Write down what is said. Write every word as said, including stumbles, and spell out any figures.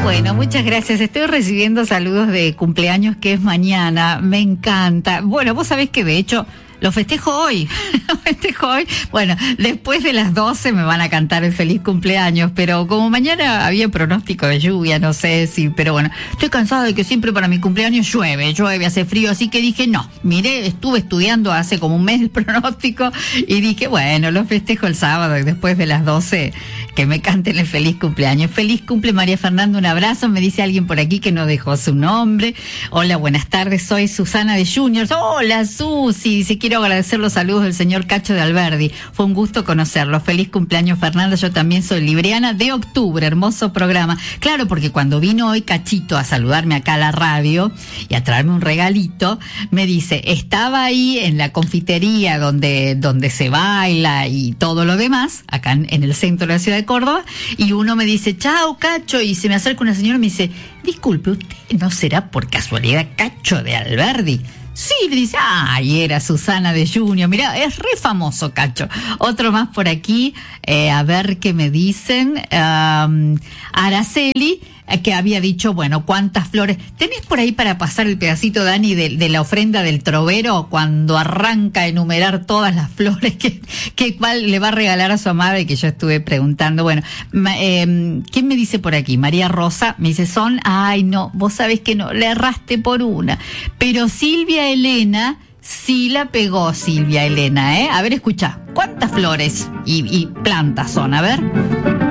Bueno, muchas gracias. Estoy recibiendo saludos de cumpleaños que es mañana. Me encanta. Bueno, vos sabés que de hecho lo festejo hoy. Lo festejo hoy. Bueno, después de las doce me van a cantar el feliz cumpleaños, pero como mañana había pronóstico de lluvia, no sé si, pero bueno, estoy cansada de que siempre para mi cumpleaños llueve, llueve, hace frío, así que dije, no, miré, estuve estudiando hace como un mes el pronóstico y dije, bueno, lo festejo el sábado y después de las doce que me canten el feliz cumpleaños. Feliz cumple, María Fernanda, un abrazo. Me dice alguien por aquí que no dejó su nombre. Hola, buenas tardes, soy Susana de Juniors. Hola, Susi, dice, quiero agradecer los saludos del señor Cacho de Alberdi. Fue un gusto conocerlo. Feliz cumpleaños, Fernanda. Yo también soy libriana de octubre. Hermoso programa. Claro, porque cuando vino hoy Cachito a saludarme acá a la radio y a traerme un regalito, me dice, estaba ahí en la confitería donde, donde se baila y todo lo demás, acá en, en el centro de la ciudad de Córdoba, y uno me dice, chao, Cacho, y se me acerca una señora y me dice, disculpe, ¿usted no será por casualidad Cacho de Alberdi? Sí, le dice, ay, era Susana de Junior, mirá, es re famoso Cacho. Otro más por aquí, eh, a ver qué me dicen, um, Araceli, eh, que había dicho, bueno, cuántas flores. ¿Tenés por ahí para pasar el pedacito, Dani, de, de la ofrenda del trovero, cuando arranca a enumerar todas las flores que, que cuál le va a regalar a su amada y que yo estuve preguntando? Bueno, ma, eh, ¿quién me dice por aquí? María Rosa, me dice, son, ay, no, vos sabés que no, le erraste por una, pero Silvia Elena, sí la pegó Silvia Elena, ¿eh? A ver, escucha, ¿cuántas flores y, y plantas son? A ver.